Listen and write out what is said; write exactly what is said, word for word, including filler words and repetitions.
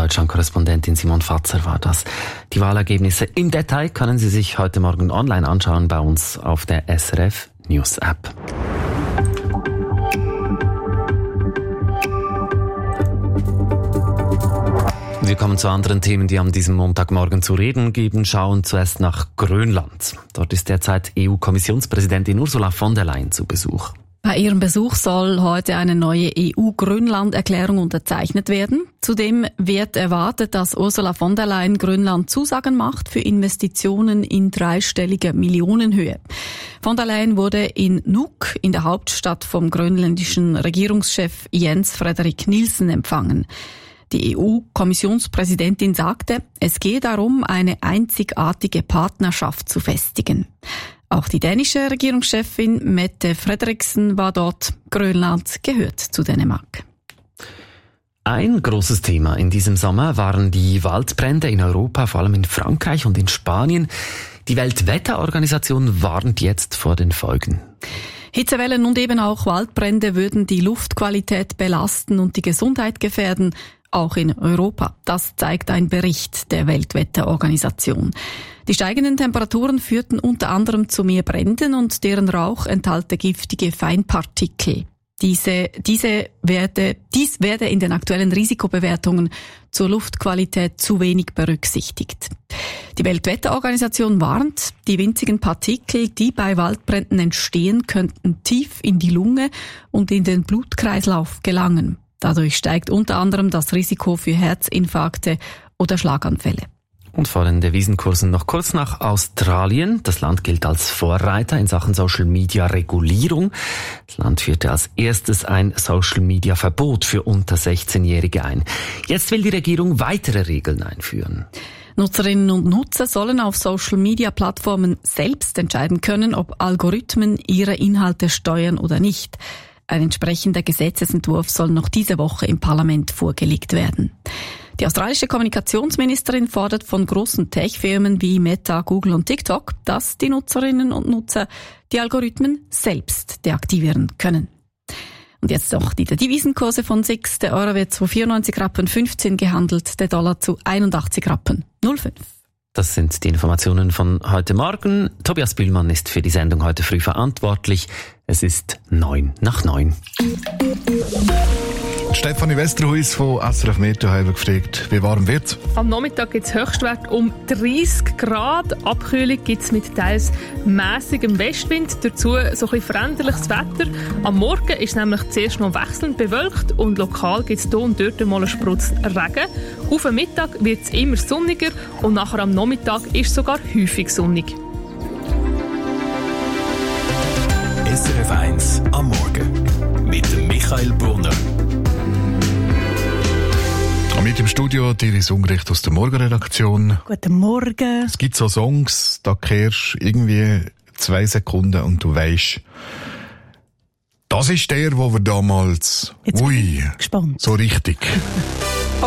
Deutschland-Korrespondentin Simon Fatzer war das. Die Wahlergebnisse im Detail können Sie sich heute Morgen online anschauen bei uns auf der S R F News App. Wir kommen zu anderen Themen, die an diesem Montagmorgen zu reden geben. Schauen zuerst nach Grönland. Dort ist derzeit E U-Kommissionspräsidentin Ursula von der Leyen zu Besuch. Bei ihrem Besuch soll heute eine neue E U-Grönland-Erklärung unterzeichnet werden. Zudem wird erwartet, dass Ursula von der Leyen Grönland Zusagen macht für Investitionen in dreistelliger Millionenhöhe. Von der Leyen wurde in Nuuk, in der Hauptstadt, vom grönländischen Regierungschef Jens Frederik Nielsen empfangen. Die E U-Kommissionspräsidentin sagte, es gehe darum, eine einzigartige Partnerschaft zu festigen. Auch die dänische Regierungschefin Mette Frederiksen war dort. Grönland gehört zu Dänemark. Ein großes Thema in diesem Sommer waren die Waldbrände in Europa, vor allem in Frankreich und in Spanien. Die Weltwetterorganisation warnt jetzt vor den Folgen. Hitzewellen und eben auch Waldbrände würden die Luftqualität belasten und die Gesundheit gefährden, auch in Europa. Das zeigt ein Bericht der Weltwetterorganisation. Die steigenden Temperaturen führten unter anderem zu mehr Bränden und deren Rauch enthalte giftige Feinpartikel. Diese, diese werde, dies werde in den aktuellen Risikobewertungen zur Luftqualität zu wenig berücksichtigt. Die Weltwetterorganisation warnt, die winzigen Partikel, die bei Waldbränden entstehen, könnten tief in die Lunge und in den Blutkreislauf gelangen. Dadurch steigt unter anderem das Risiko für Herzinfarkte oder Schlaganfälle. Und vor den Devisenkursen noch kurz nach Australien. Das Land gilt als Vorreiter in Sachen Social-Media-Regulierung. Das Land führte als erstes ein Social-Media-Verbot für unter sechzehnjährige ein. Jetzt will die Regierung weitere Regeln einführen. Nutzerinnen und Nutzer sollen auf Social-Media-Plattformen selbst entscheiden können, ob Algorithmen ihre Inhalte steuern oder nicht. Ein entsprechender Gesetzesentwurf soll noch diese Woche im Parlament vorgelegt werden. Die australische Kommunikationsministerin fordert von großen Tech-Firmen wie Meta, Google und TikTok, dass die Nutzerinnen und Nutzer die Algorithmen selbst deaktivieren können. Und jetzt doch die Devisenkurse von S I X. Der Euro wird zu vierundneunzig Rappen fünfzehn gehandelt, der Dollar zu einundachtzig Rappen null fünf. Das sind die Informationen von heute Morgen. Tobias Bühlmann ist für die Sendung heute früh verantwortlich. Es ist neun nach neun. Stefanie Westerhuis von S R F Meteo haben wir gefragt, wie warm wird's? Am Nachmittag gibt es Höchstwert um dreißig Grad. Abkühlung gibt es mit teils mässigem Westwind. Dazu so ein bisschen veränderliches Wetter. Am Morgen ist es nämlich zuerst noch wechselnd bewölkt und lokal gibt es hier und dort mal einen Sprutz Regen. Auf den Mittag wird es immer sonniger und nachher am Nachmittag ist es sogar häufig sonnig. S R F eins am Morgen mit Michael Brunner. Mit im Studio Iris Ungericht aus der Morgenredaktion. Guten Morgen. Es gibt so Songs, da kehrst irgendwie zwei Sekunden und du weisst, das ist der, wo wir damals, Jetzt ui, bin ich gespannt. so richtig.